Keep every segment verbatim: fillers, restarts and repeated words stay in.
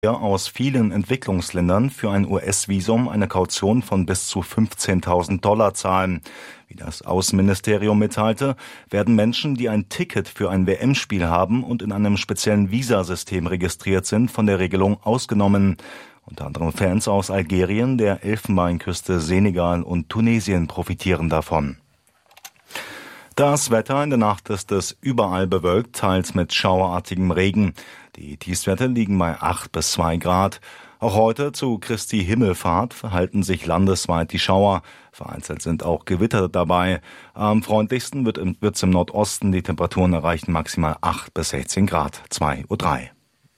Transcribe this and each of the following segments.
aus vielen Entwicklungsländern für ein U S-Visum eine Kaution von bis zu fünfzehntausend Dollar zahlen. Wie das Außenministerium mitteilte, werden Menschen, die ein Ticket für ein W M-Spiel haben und in einem speziellen Visasystem registriert sind, von der Regelung ausgenommen. Unter anderem Fans aus Algerien, der Elfenbeinküste, Senegal und Tunesien profitieren davon. Das Wetter: in der Nacht ist es überall bewölkt, teils mit schauerartigem Regen. Die Tiefstwerte liegen bei acht bis zwei Grad. Auch heute zu Christi Himmelfahrt verhalten sich landesweit die Schauer. Vereinzelt sind auch Gewitter dabei. Am freundlichsten wird es im Nordosten. Die Temperaturen erreichen maximal acht bis sechzehn Grad. zwei Uhr drei.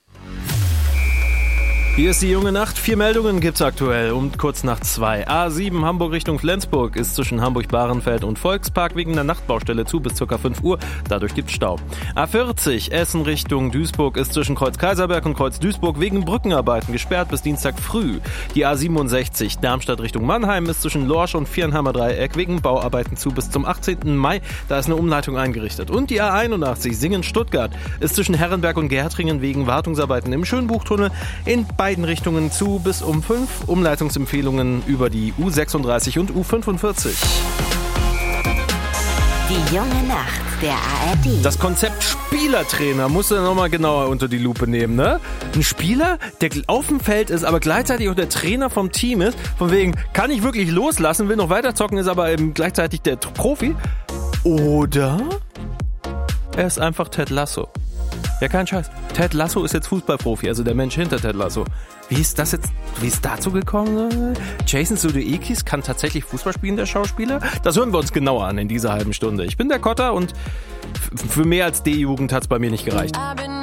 Hier ist die junge Nacht. Vier Meldungen gibt's aktuell um kurz nach zwei. A sieben Hamburg Richtung Flensburg ist zwischen Hamburg-Bahrenfeld und Volkspark wegen der Nachtbaustelle zu bis ca. fünf Uhr. Dadurch gibt's Stau. A vierzig Essen Richtung Duisburg ist zwischen Kreuz Kaiserberg und Kreuz Duisburg wegen Brückenarbeiten gesperrt bis Dienstag früh. Die A siebenundsechzig Darmstadt Richtung Mannheim ist zwischen Lorsch und Viernheimer Dreieck wegen Bauarbeiten zu bis zum achtzehnten Mai. Da ist eine Umleitung eingerichtet. Und die A einundachtzig Singen-Stuttgart ist zwischen Herrenberg und Gärtringen wegen Wartungsarbeiten im Schönbuchtunnel in beiden Richtungen zu bis um fünf. Umleitungsempfehlungen über die U sechsunddreißig und U fünfundvierzig. Die junge Nacht der A R D. Das Konzept Spielertrainer musst du nochmal genauer unter die Lupe nehmen, ne? Ein Spieler, der auf dem Feld ist, aber gleichzeitig auch der Trainer vom Team ist, von wegen, kann ich wirklich loslassen, will noch weiter zocken, ist aber eben gleichzeitig der Profi? Oder er ist einfach Ted Lasso. Ja, kein Scheiß. Ted Lasso ist jetzt Fußballprofi, also der Mensch hinter Ted Lasso. Wie ist das jetzt, wie ist dazu gekommen? Jason Sudeikis kann tatsächlich Fußball spielen, der Schauspieler? Das hören wir uns genauer an in dieser halben Stunde. Ich bin der Kotter und f- für mehr als D-Jugend hat's bei mir nicht gereicht.